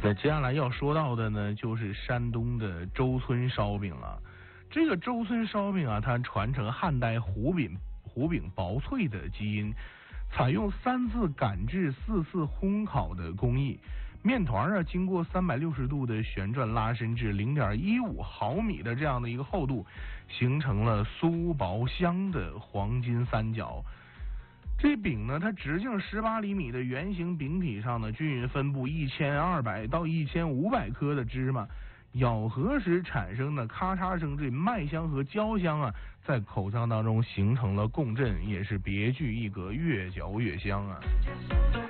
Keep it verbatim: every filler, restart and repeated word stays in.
那接下来要说到的呢，就是山东的周村烧饼了。这个周村烧饼啊，它传承汉代糊饼糊饼薄脆的基因，采用三次擀制、四次烘烤的工艺。面团啊，经过三百六十度的旋转拉伸至零点一五毫米的这样的一个厚度，形成了酥薄香的黄金三角。这饼呢，它直径十八厘米的圆形饼体上呢，均匀分布一千二百到一千五百颗的芝麻，咬合时产生的咔嚓声，这麦香和焦香啊，在口腔当中形成了共振，也是别具一格，越嚼越香啊。